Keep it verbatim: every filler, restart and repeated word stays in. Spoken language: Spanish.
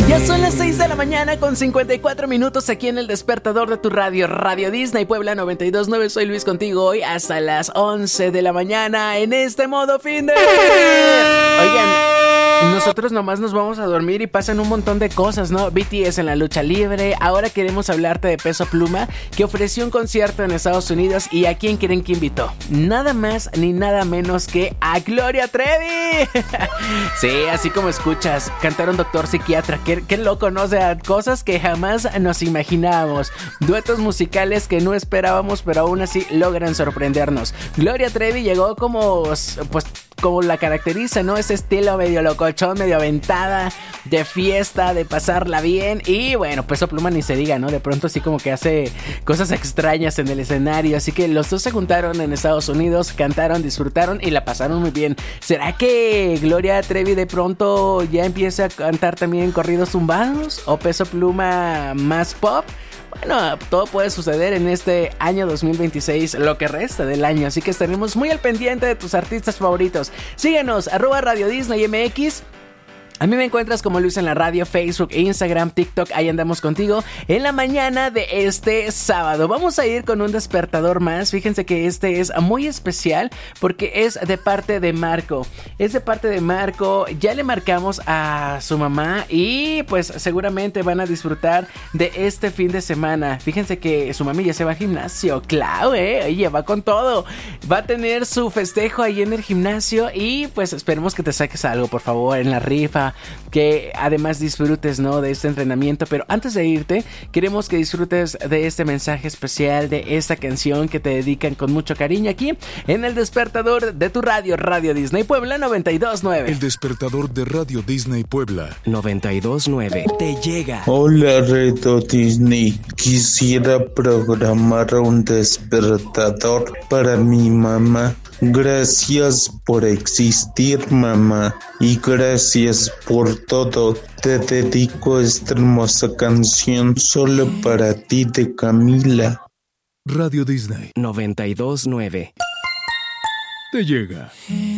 Ya son las seis de la mañana con cincuenta y cuatro minutos aquí en el despertador de tu radio, Radio Disney Puebla noventa y dos punto nueve. Soy Luis contigo hoy hasta las once de la mañana en este modo fin de... Oigan, nosotros nomás nos vamos a dormir y pasan un montón de cosas, ¿no? B T S en la lucha libre. Ahora queremos hablarte de Peso Pluma, que ofreció un concierto en Estados Unidos. ¿Y a quién creen que invitó? Nada más ni nada menos que a Gloria Trevi. Sí, así como escuchas, cantaron Doctor Psiquiatra. Qué, qué loco, ¿no? O sea, cosas que jamás nos imaginábamos. Duetos musicales que no esperábamos, pero aún así logran sorprendernos. Gloria Trevi llegó como, pues, como la caracteriza, ¿no? Ese estilo medio locochón, medio aventada, de fiesta, de pasarla bien. Y bueno, Peso Pluma ni se diga, ¿no? De pronto sí como que hace cosas extrañas en el escenario. Así que los dos se juntaron en Estados Unidos, cantaron, disfrutaron y la pasaron muy bien. ¿Será que Gloria Trevi de pronto ya empieza a cantar también corridos tumbados? ¿O Peso Pluma más pop? Bueno, todo puede suceder en este año dos mil veintiséis, lo que resta del año, así que estaremos muy al pendiente de tus artistas favoritos. Síguenos, arroba Radio Disney M X. A mí me encuentras como Luis en la radio, Facebook, Instagram, TikTok, ahí andamos contigo en la mañana de este sábado. Vamos a ir con un despertador más. Fíjense que este es muy especial porque es de parte de Marco. Es de parte de Marco, ya le marcamos a su mamá y pues seguramente van a disfrutar de este fin de semana. Fíjense que su mami ya se va al gimnasio, claro, eh, oye, va con todo. Va a tener su festejo ahí en el gimnasio y pues esperemos que te saques algo, por favor, en la rifa. Que además disfrutes, ¿no?, de este entrenamiento. Pero antes de irte, queremos que disfrutes de este mensaje especial, de esta canción que te dedican con mucho cariño aquí en el despertador de tu radio, Radio Disney Puebla noventa y dos punto nueve. El despertador de Radio Disney Puebla noventa y dos punto nueve te llega. Hola, Radio Disney. Quisiera programar un despertador para mi mamá. Gracias por existir, mamá, y gracias por todo. Te dedico esta hermosa canción solo para ti, de Camila. Radio Disney noventa y dos punto nueve te llega.